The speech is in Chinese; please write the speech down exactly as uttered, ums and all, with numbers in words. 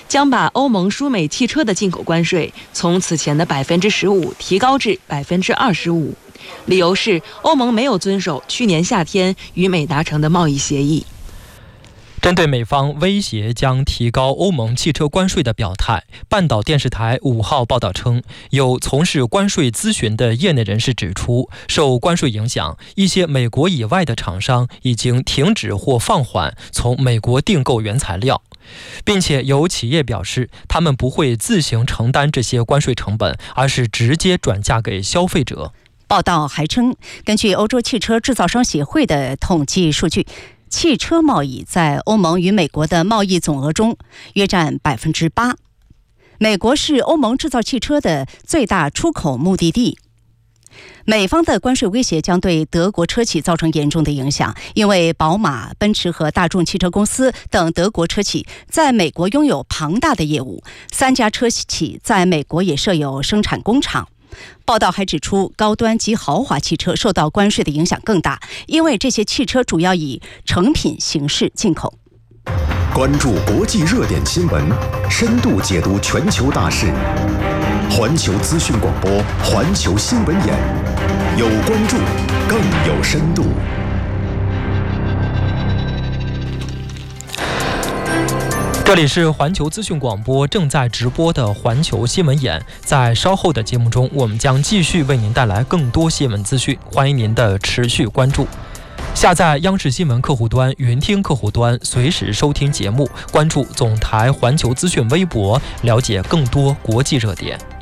将把欧盟输美汽车的进口关税从此前的百分之十五提高至百分之二十五，理由是欧盟没有遵守去年夏天与美达成的贸易协议。 针对美方威胁将提高欧盟汽车关税的表态，半岛电视台五号报道称，有从事关税咨询的业内人士指出，受关税影响，一些美国以外的厂商已经停止或放缓从美国订购原材料，并且有企业表示，他们不会自行承担这些关税成本，而是直接转嫁给消费者。 报道还称，根据欧洲汽车制造商协会的统计数据，汽车贸易在欧盟与美国的贸易总额中约占百分之八。美国是欧盟制造汽车的最大出口目的地。美方的关税威胁将对德国车企造成严重的影响，因为宝马、奔驰和大众汽车公司等德国车企在美国拥有庞大的业务，三家车企在美国也设有生产工厂。报道还指出，高端及豪华汽车受到关税的影响更大，因为这些汽车主要以成品形式进口。 关注国际热点新闻，深度解读全球大事。环球资讯广播，环球新闻眼，有关注，更有深度。 这里是环球资讯广播正在直播的环球新闻眼，在稍后的节目中，我们将继续为您带来更多新闻资讯，欢迎您的持续关注。下载央视新闻客户端、云听客户端，随时收听节目，关注总台环球资讯微博，了解更多国际热点。